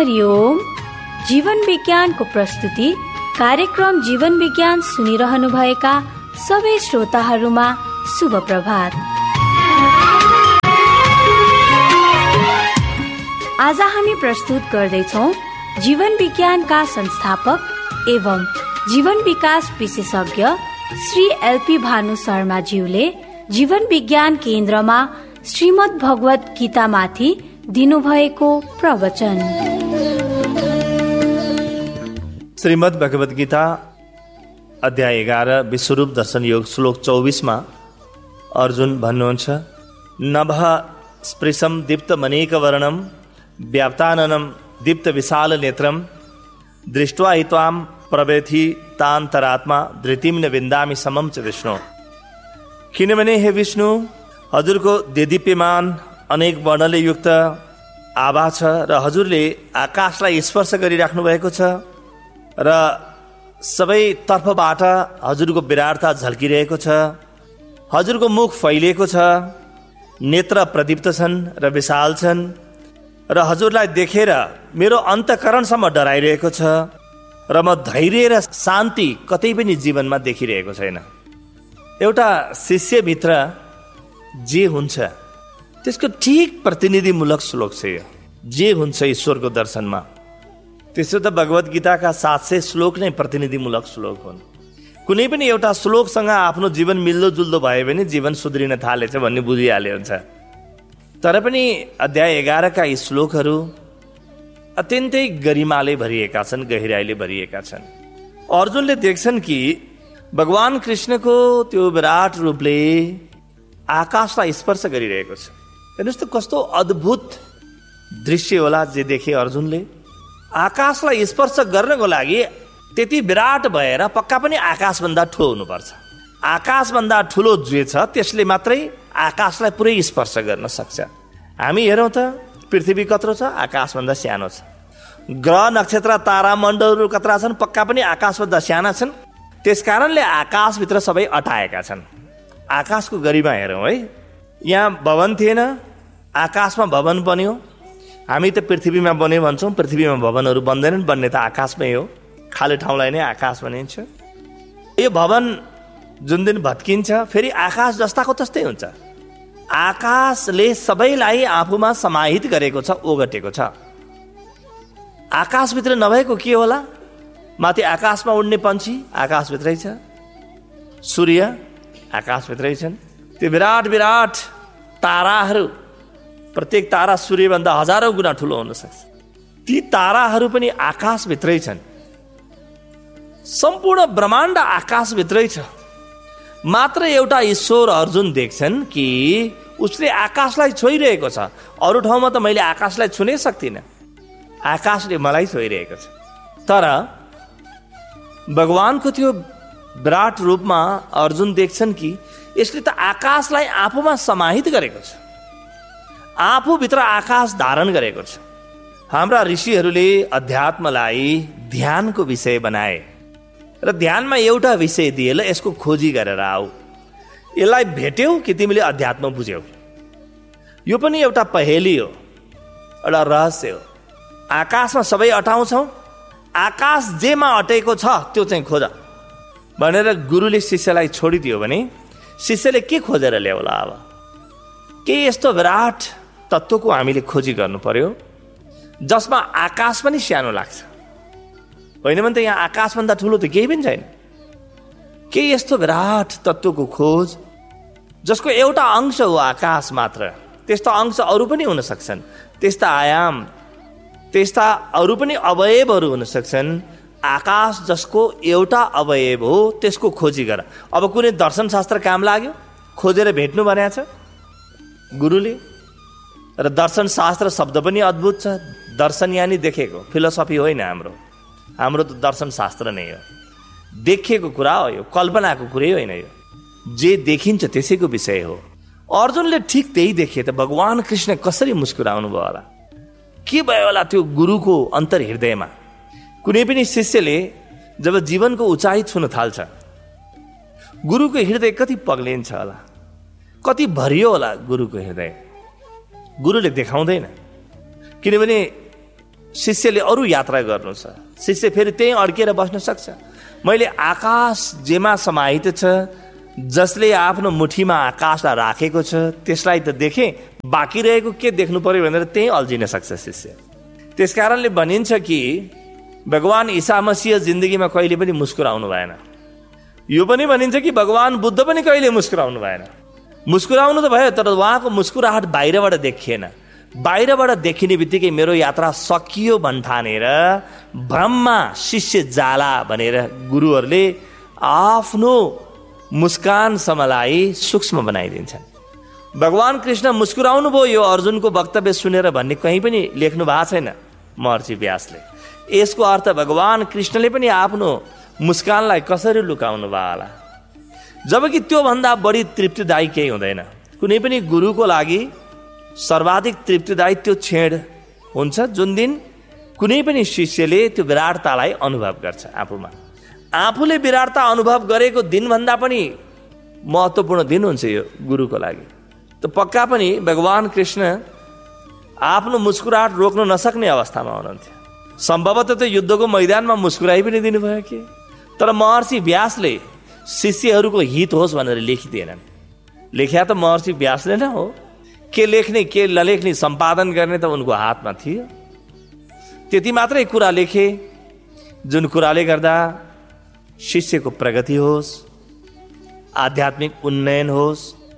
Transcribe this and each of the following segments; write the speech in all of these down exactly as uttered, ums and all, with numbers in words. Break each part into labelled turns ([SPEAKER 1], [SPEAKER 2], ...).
[SPEAKER 1] हरिओम। जीवन विज्ञानको प्रस्तुति कार्यक्रम जीवन विज्ञान सुनिरहनु भएका सबै श्रोताहरूमा शुभ प्रभात। आज हामी प्रस्तुत गर्दैछौँ जीवन विज्ञानका संस्थापक एवं जीवन विकास विशेषज्ञ श्री एलपी भानु शर्मा ज्यूले जीवन विज्ञान केन्द्रमा श्रीमद् भगवत गीतामाथि दिनुभएको प्रवचन।
[SPEAKER 2] श्रीमद् भगवत गीता अध्याय एघार विश्वरूप दर्शन योग श्लोक चौबिसमा अर्जुन भन्नुहुन्छ, नभ स्पृशम दीप्त मनेक वर्णम व्याप्ताननम दीप्त विशाल नेत्रम दृष्ट्वा हि त्वां प्रवेथि तान्तरात्मा धृतिम न विन्दामि समम च विष्णु। किनभने हे विष्णु, हजुरको देदीप्यमान अनेक वर्णले युक्त आभा छ र हजुरले आकाशलाई स्पर्श गरिराख्नु भएको छ र सबै तर्फबाट हजुरको विराटता झल्किरहेको छ। हजुरको मुख फैलिएको छ, नेत्र प्रदीप्त छन् र विशाल छन् र हजुरलाई देखेर मेरो अन्तःकरणसम्म डराइरहेको छ र म धैर्य र शान्ति कतै पनि जीवनमा देखिरहेको छैन। एउटा शिष्यभित्र जे हुन्छ त्यसको ठिक प्रतिनिधिमूलक श्लोक छ यो। जे हुन्छ ईश्वरको दर्शनमा, त्यसो त भगवत गीताका सात सय श्लोक नै प्रतिनिधिमूलक श्लोक हुन्। कुनै पनि एउटा श्लोकसँग आफ्नो जीवन मिल्दो जुल्दो भयो भने जीवन सुध्रिन थालेछ भन्ने बुझिहाल्यो हुन्छ। तर पनि अध्याय एघारका यी श्लोकहरू अत्यन्तै गरिमाले भरिएका छन्, गहिराईले भरिएका छन्। अर्जुनले देख्छन् कि भगवान कृष्णको त्यो विराट रूपले आकाशलाई स्पर्श गरिरहेको छ। हेर्नुहोस् त कस्तो अद्भुत दृश्य होला जे देखे अर्जुनले। आकाशलाई स्पर्श गर्नको लागि त्यति विराट भएर पक्का पनि आकाशभन्दा ठुलो हुनुपर्छ। आकाशभन्दा ठुलो जे छ त्यसले मात्रै आकाशलाई पुरै स्पर्श गर्न सक्छ। हामी हेरौँ त पृथ्वी कत्रो छ, आकाशभन्दा सानो छ। ग्रह नक्षत्र तारा मण्डलहरू कत्रा छन्, पक्का पनि आकाशभन्दा साना छन्। त्यसकारणले आकाशभित्र सबै अटाएका छन्। आकाशको गरिमा हेरौँ है। यहाँ भवन थिएन, आकाशमा भवन बन्यो। हामी त पृथ्वीमा बन्यो भन्छौँ, पृथ्वीमा भवनहरू बन्दैनन्, बन्ने त आकाशमै हो। खाली ठाउँलाई नै आकाश भनिन्छ। यो भवन जुन दिन भत्किन्छ फेरि आकाश जस्ताको तस्तै हुन्छ। आकाशले सबैलाई आफूमा समाहित गरेको छ, ओगटेको छ। आकाशभित्र नभएको के होला? माथि आकाशमा उड्ने पन्छी आकाशभित्रै छ, सूर्य आकाशभित्रै छन्। त्यो विराट विराट ताराहरू, प्रत्येक तारा सूर्यभन्दा हजारौँ गुणा ठुलो हुन सक्छ। ती ताराहरू पनि आकाशभित्रै छन्। सम्पूर्ण ब्रह्माण्ड आकाशभित्रै छ। मात्र एउटा ईश्वर अर्जुन देख्छन् कि उसले आकाशलाई छोइरहेको छ। अरू ठाउँमा त मैले आकाशलाई छुनै सक्दिनँ, आकाशले मलाई छोइरहेको छ। तर भगवानको त्यो विराट रूपमा अर्जुन देख्छन् कि यसले त आकाशलाई आफूमा समाहित गरेको छ, आफूभित्र आकाश धारण गरेको छ। हाम्रा ऋषिहरूले अध्यात्मलाई ध्यानको विषय बनाए र ध्यानमा एउटा विषय दिए, ल यसको खोजी गरेर आऊ। यसलाई भेट्यौ कि तिमीले अध्यात्म बुझ्यौ। यो पनि एउटा पहेली हो, एउटा रहस्य हो। आकाशमा सबै अटाउँछौँ, आकाश जेमा अटेको छ त्यो चाहिँ खोज भनेर गुरुले शिष्यलाई छोडिदियो भने शिष्यले के खोजेर ल्याउला? अब के यस्तो विराट तत्त्वको हामीले खोजी गर्नु पर्यो जसमा आकाश पनि सानो लाग्छ। होइन भने त यहाँ आकाशभन्दा ठुलो त केही पनि छैन। के यस्तो विराट तत्त्वको खोज जसको एउटा अंश हो आकाश मात्र। त्यस्ता अंश अरू पनि हुन सक्छन्, त्यस्ता आयाम, त्यस्ता अरू पनि अवयवहरू हुन सक्छन्। आकाश जसको एउटा अवयव हो त्यसको खोजी गर। अब कुनै दर्शन शास्त्र काम लाग्यो, खोजेर भेट्नु भनेको छ गुरुले। र दर्शन शास्त्र शब्द पनि अद्भुत छ। दर्शन यानी देखेको, फिलोसफी होइन हाम्रो। हाम्रो त दर्शन शास्त्र नै हो, देखिएको कुरा हो, यो कल्पनाको कुरै होइन। यो जे देखिन्छ त्यसैको विषय हो। अर्जुनले ठिक त्यही देखे त भगवान कृष्ण कसरी मुस्कुराउनु भयो होला, के भयो होला त्यो गुरुको अन्तर हृदयमा। कुनै पनि शिष्यले जब जीवनको उचाइ छुन थाल्छ, गुरुको हृदय कति पग्लिन्छ होला, कति भरियो होला गुरुको हृदय। गुरुले देखाउँदैन, किनभने शिष्यले अरू यात्रा गर्नु छ, शिष्य फेरि त्यहीँ अड्किएर बस्न सक्छ। मैले आकाश जेमा समाहित छ, जसले आफ्नो मुठीमा आकाशलाई राखेको छ, त्यसलाई त देखेँ, बाँकी रहेको के देख्नु पर्यो भनेर त्यहीँ अल्झिन सक्छ शिष्य। त्यस कारणले भनिन्छ कि भगवान ईसा मसीह जिन्दगीमा कहिले पनि मुस्कुराउनु भएन। यो पनि भनिन्छ कि भगवान बुद्ध पनि कहिले मुस्कुराउनु भएन। मुस्कुराउनु त भयो, तर उहाँको मुस्कुराहट बाहिरबाट देखिएन। बाहिरबाट देखिने बित्तिकै मेरो यात्रा सकियो भन्ठानेर भ्रममा शिष्य जाला भनेर गुरुहरूले आफ्नो मुस्कानसम्मलाई सूक्ष्म बनाइदिन्छन्। भगवान कृष्ण मुस्कुराउनु भयो यो अर्जुनको वक्तव्य सुनेर भन्ने कहीँ पनि लेख्नु भएको छैन महर्षि व्यासले। यसको अर्थ भगवान कृष्णले पनि आफ्नो मुस्कानलाई कसरी लुकाउनु भयो होला। जबकि त्योभन्दा बढी तृप्तिदायी केही हुँदैन। कुनै पनि गुरुको लागि सर्वाधिक तृप्तिदायी त्यो क्षण हुन्छ जुन दिन कुनै पनि शिष्यले त्यो विराटतालाई अनुभव गर्छ आफूमा। आफूले विराटता अनुभव गरेको दिनभन्दा पनि महत्त्वपूर्ण दिन हुन्छ यो गुरुको लागि। त पक्का पनि भगवान कृष्ण आफ्नो मुस्कुराहट रोक्न नसक्ने अवस्थामा हुनुहुन्थ्यो। सम्भवतः त युद्धको मैदानमा मुस्कुराइ पनि दिनुभयो कि, तर महर्षि व्यासले शिष्यहरूको हित होस् भनेर लेखिदिएनन्। लेख्या त महर्षि व्यासले नै हो। के लेख्ने के नलेख्ने सम्पादन गर्ने त उनको हातमा थियो। त्यति मात्रै कुरा लेखे जुन कुराले गर्दा शिष्यको प्रगति होस्, आध्यात्मिक उन्नयन होस्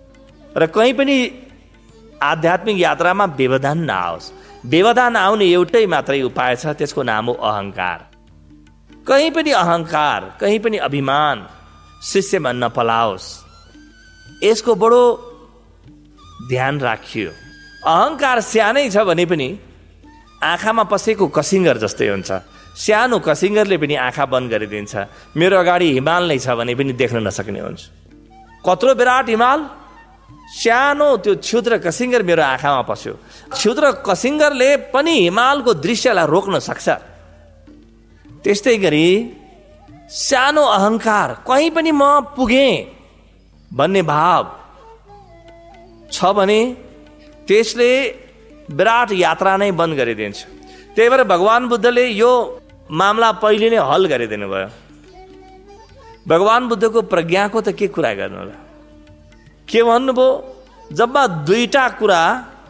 [SPEAKER 2] र कहीँ पनि आध्यात्मिक यात्रामा व्यवधान नआओस्। व्यवधान आउने एउटै मात्रै उपाय छ, त्यसको नाम हो अहङ्कार। कहीँ पनि अहङ्कार, कहीँ पनि अभिमान शिष्यमा नपलाओस्, यसको बडो ध्यान राखियो। अहङ्कार सानै छ भने पनि आँखामा पसेको कसिङ्गर जस्तै हुन्छ। सानो कसिङ्गरले पनि आँखा बन्द गरिदिन्छ। मेरो अगाडि हिमाल नै छ भने पनि देख्न नसक्ने हुन्छ। कत्रो विराट हिमाल, सानो त्यो क्षुद्र कसिङ्गर मेरो आँखामा पस्यो। क्षुद्र कसिङ्गरले पनि हिमालको दृश्यलाई रोक्न सक्छ। त्यस्तै गरी सानो अहङ्कार, कहीँ पनि म पुगेँ भन्ने भाव छ भने त्यसले विराट यात्रा नै बन्द गरिदिन्छ। त्यही भएर भगवान बुद्धले यो मामला पहिले नै हल गरिदिनु भयो। भगवान बुद्धको प्रज्ञाको त के कुरा गर्नु होला। के भन्नुभयो, जब दुईटा कुरा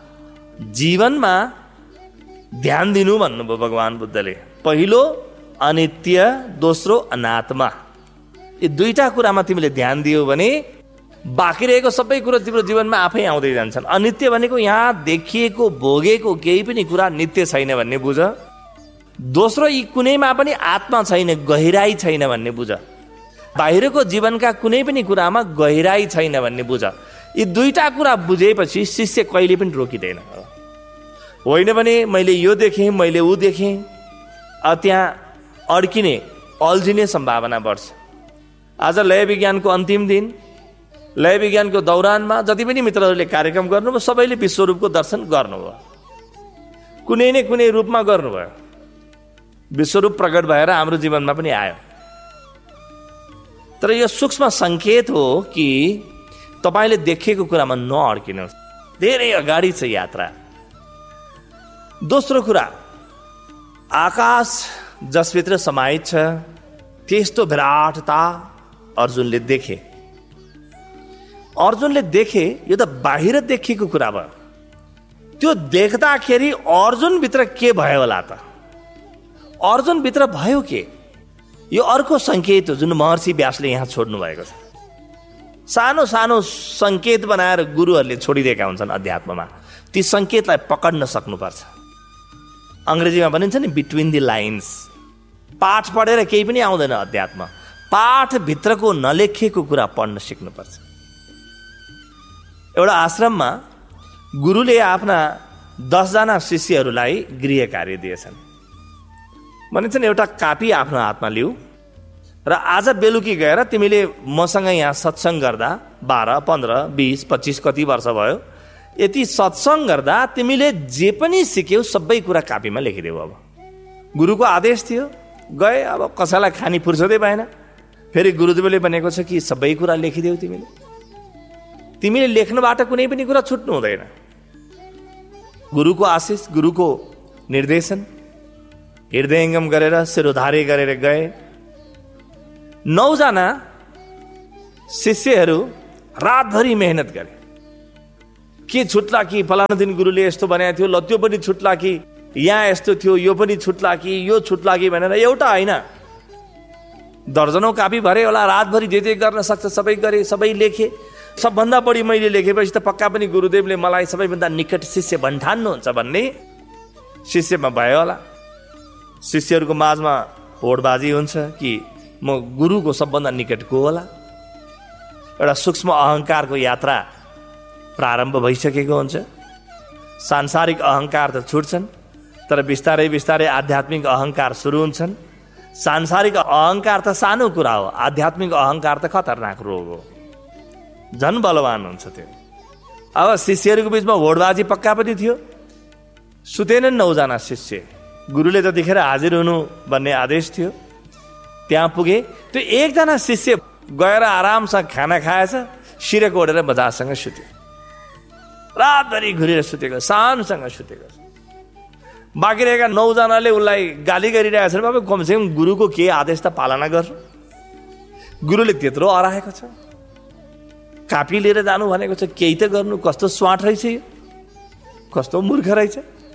[SPEAKER 2] जीवनमा ध्यान दिनु भन्नुभयो भगवान बुद्धले। पहिलो अनित्य, दोस्रो अनात्मा। यी दुईटा कुरामा तिमीले ध्यान दियो भने बाँकी रहेको सबै कुरो तिम्रो जीवनमा आफै आउँदै जान्छन्। अनित्य भनेको यहाँ देखिएको भोगेको केही पनि कुरा नित्य छैन भन्ने बुझ। दोस्रो, यी कुनैमा पनि आत्मा छैन, गहिराई छैन भन्ने बुझ। बाहिरको जीवनका कुनै पनि कुरामा गहिराई छैन भन्ने बुझ। यी दुईटा कुरा बुझेपछि शिष्य कहिले पनि रोकिँदैन। होइन भने मैले यो देखेँ, मैले ऊ देखेँ, त्यहाँ अड्किने अल्झिने सम्भावना बढ्छ। आज लय विज्ञानको अन्तिम दिन, लय विज्ञानको दौरानमा जति पनि मित्रहरूले कार्यक्रम गर्नुभयो सबैले विश्वरूपको दर्शन गर्नुभयो। कुनै न कुनै रूपमा गर्नुभयो। विश्वरूप प्रकट भएर हाम्रो जीवनमा पनि आयो। तर यो सूक्ष्म सङ्केत हो कि तपाईँले देखेको कुरामा नअड्किनुहोस्। धेरै अगाडि छ यात्रा। दोस्रो कुरा, आकाश जसभित्र समाहित छ त्यस्तो विराटता अर्जुनले देखे। अर्जुनले देखे, यो त बाहिर देखिएको कुरा भयो। त्यो देख्दाखेरि अर्जुनभित्र के भयो होला त? अर्जुनभित्र भयो के? यो अर्को सङ्केत हो जुन महर्षि व्यासले यहाँ छोड्नु भएको छ। सानो सानो सङ्केत बनाएर गुरुहरूले छोडिदिएका हुन्छन् अध्यात्ममा। ती सङ्केतलाई पकड्न सक्नुपर्छ। अङ्ग्रेजीमा भनिन्छ नि बिट्विन द लाइन्स। पाठ पढेर केही पनि आउँदैन अध्यात्म। पाठभित्रको नलेखिएको कुरा पढ्न सिक्नुपर्छ। एउटा आश्रममा गुरुले आफ्ना दसजना शिष्यहरूलाई गृह कार्य दिएछन्। भनिन्छन् एउटा कापी आफ्नो हातमा लिऊ र आज बेलुकी गएर तिमीले मसँग यहाँ सत्सङ्ग गर्दा बाह्र पन्ध्र बिस पच्चिस कति वर्ष भयो, यति सत्सङ्ग गर्दा तिमीले जे पनि सिक्यौ सबै कुरा कापीमा लेखिदेऊ। अब गुरुको आदेश थियो। गए, अब कसैलाई खानी फुर्सदै भएन। फेरि गुरुदेवले भनेको छ कि सबै कुरा लेखिदेऊ। तिमीले तिमीले लेख्नबाट कुनै पनि कुरा छुट्नु हुँदैन। गुरुको आशिष, गुरुको निर्देशन हृदयङ्गम गरेर शिरोधार्य गरेर गए। नौजना शिष्यहरू रातभरि मेहनत गरे। के छुट्ला कि फलाना दिन गुरुले यस्तो बनाएको थियो, ल त्यो पनि छुट्ला कि, यहाँ यस्तो थियो यो पनि छुट्ला कि, यो छुट्ला कि भनेर एउटा होइन दर्जनौं कापी भरे होला। रातभरि जे जे गर्न सक्छ सबै गरे, सबै लेखे। सबभन्दा बढी मैले लेखेपछि त पक्का पनि गुरुदेवले मलाई सबैभन्दा निकट शिष्य भन्ठान्नुहुन्छ भन्ने शिष्यमा भयो होला। शिष्यहरूको माझमा होडबाजी हुन्छ कि म गुरुको सबभन्दा निकटको होला। एउटा सूक्ष्म अहङ्कारको यात्रा प्रारम्भ भइसकेको हुन्छ। सांसारिक अहङ्कार त छुट्छन्, तर बिस्तारै बिस्तारै आध्यात्मिक अहङ्कार सुरु हुन्छन्। सांसारिक अहङ्कार त सानो कुरा हो, आध्यात्मिक अहङ्कार त खतरनाक रोग हो, झन् बलवान हुन्छ त्यो। अब शिष्यहरूको बिचमा होडबाजी पक्का पनि थियो। सुतेनन् नौजना शिष्य। गुरुले त्यतिखेर हाजिर हुनु भन्ने आदेश थियो। त्यहाँ पुगे। त्यो एकजना शिष्य गएर आरामसँग खाना खाएछ, सिरेको ओढेर मजासँग सुत्यो। रातभरि घुरेर सुतेको, शानसँग सुतेको। बाँकी रहेका नौजनाले उसलाई गाली गरिरहेको छ। बाबा कमसेकम गुरुको के आदेश त पालना गर्नु। गुरुले त्यत्रो हराएको छ, कापी लिएर जानु भनेको छ, केही त गर्नु। कस्तो स्वाट रहेछ यो, कस्तो मूर्ख रहेछ।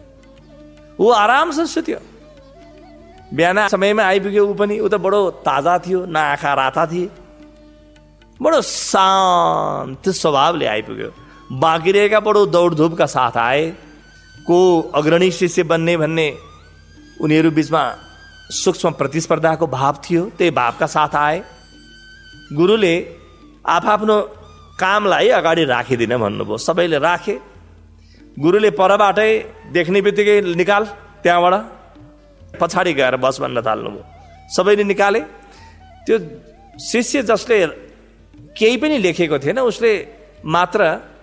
[SPEAKER 2] ऊ आरामसँग सुत्यो। बिहान समयमा आइपुग्यो। ऊ पनि, ऊ त बडो ताजा थियो, न आँखा राता थिए, बडो शान्त स्वभावले आइपुग्यो। बाँकी रहेका बडो दौडधुपका साथ आए। को अग्रणी शिष्य बन्ने भन्ने उनीहरू बिचमा सूक्ष्म प्रतिस्पर्धाको भाव थियो, त्यही भावका साथ आए। गुरुले आफआफ्नो कामलाई अगाडि राखिदिन भन्नुभयो। सबैले राखे। गुरुले परबाटै देख्ने बित्तिकै निकाल, त्यहाँबाट पछाडि गएर बस भन्न थाल्नुभयो। सबैले निकाले। त्यो शिष्य जसले केही पनि लेखेको थिएन, उसले मात्र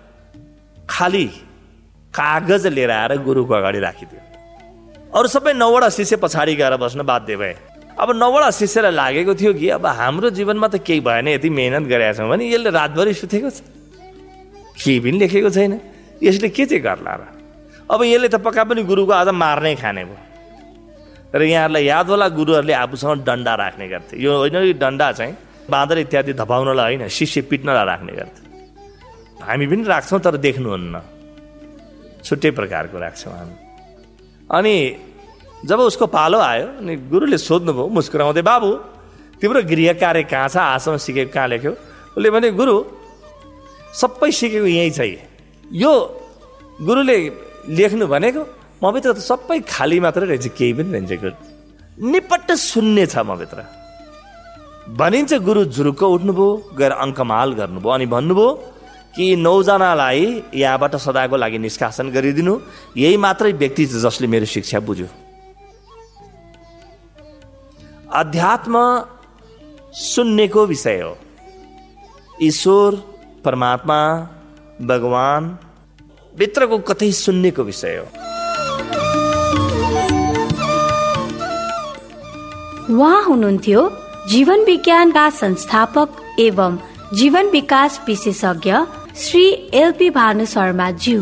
[SPEAKER 2] खाली कागज लिएर आएर गुरुको अगाडि राखिदियो। अरू सबै नौवटा शिष्य पछाडि गएर बस्न बाध्य भए। अब नौवटा शिष्यलाई लागेको थियो कि अब हाम्रो जीवनमा त केही भएन, यति मेहनत गरेका छौँ भने यसले रातभरि सुतेको छ, केही पनि लेखेको छैन, यसले के चाहिँ गर्ला र। अब यसले त पक्का पनि गुरुको आज मार्नै खाने भयो। तर यहाँहरूलाई याद होला, गुरुहरूले आफूसँग डन्डा राख्ने गर्थे। यो होइन कि डन्डा चाहिँ बाँदर इत्यादि धपाउनलाई होइन, शिष्य पिट्नलाई राख्ने गर्थे। हामी पनि राख्छौँ, तर देख्नुहुन्न, छुट्टै प्रकारको राख्छौँ हामी। अनि जब उसको पालो आयो अनि गुरुले सोध्नुभयो मुस्कुराउँदै, बाबु तिम्रो गृह कार्य कहाँ छ, आसम्म सिकेको कहाँ लेख्यो? उसले भने, गुरु सबै सिकेको यहीँ छ। यो गुरुले लेख्नु भनेको मभित्र त सबै खाली मात्रै रहेछ, केही पनि रहन्छ। निपट्ट शून्य छ मभित्र भनिन्छ। गुरु झुरुक्क उठ्नुभयो, गएर अङ्कमाल गर्नुभयो अनि भन्नुभयो कि नौजनालाई यहाँबाट सदाको लागि निष्कासन गरिदिनु। यही मात्रै व्यक्ति जसले मेरो शिक्षा बुझ्यो। अध्यात्म शून्यको विषय हो। ईश्वर, परमात्मा, भगवान भित्रको कतै शून्यको विषय हो।
[SPEAKER 1] उहाँ हुनुहुन्थ्यो जीवन विज्ञानका संस्थापक एवं जीवन विकास विशेषज्ञ श्री एलपी भानु शर्मा ज्यू।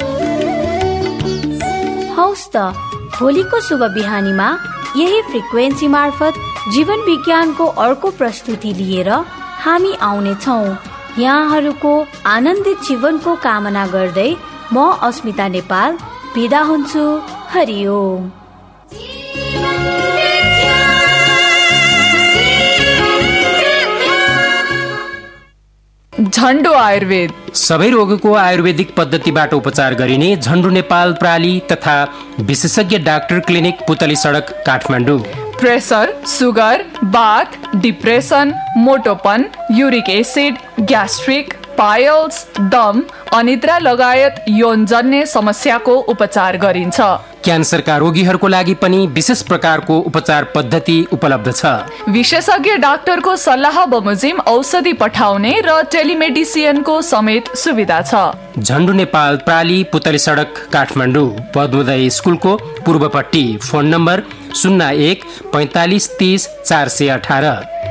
[SPEAKER 1] हौस् त भोलिको शुभ बिहानीमा यही फ्रिक्वेन्सी मार्फत जीवन विज्ञानको अर्को प्रस्तुति लिएर हामी आउने छौं। यहाँहरूको आनन्दित जीवनको कामना गर्दै म अस्मिता नेपाल बिदा हुन्छु। हरिओम।
[SPEAKER 3] झन्डो आयुर्वेद
[SPEAKER 4] सबै रोगको आयुर्वेदिक पद्धतिबाट उपचार गरिने झन्डु नेपाल प्राली तथा विशेषज्ञ डाक्टर क्लिनिक पुतली सडक काठमाडौँ।
[SPEAKER 3] प्रेसर, सुगर, बाथ, depression, मोटोपन, uric acid, gastric, piles, दम, अनिद्रा लगायत यौनजन्य समस्याको उपचार गरिन्छ।
[SPEAKER 4] क्यान्सरका रोगीहरूको लागि पनि विशेष प्रकारको उपचार पद्धति उपलब्ध छ।
[SPEAKER 3] विशेषज्ञ डाक्टरको सल्लाह बमोजिम औषधि पठाउने र टेलिमेडिसिनको समेत सुविधा छ।
[SPEAKER 4] झन्डु नेपाल प्राली पुतली सडक काठमाडौँ, पद्मोदय स्कुलको पूर्वपट्टि। फोन नम्बर शून्य एक पैँतालिस तीस चार सय अठार।